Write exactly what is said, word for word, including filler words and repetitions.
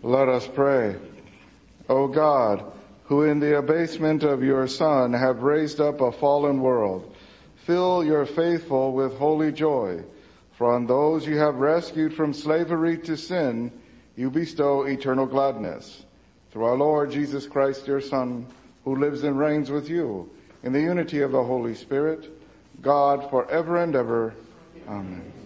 Let us pray. O God, who in the abasement of your Son have raised up a fallen world, fill your faithful with holy joy. For on those you have rescued from slavery to sin, you bestow eternal gladness. Through our Lord Jesus Christ, your Son, who lives and reigns with you in the unity of the Holy Spirit, God, forever and ever. Amen.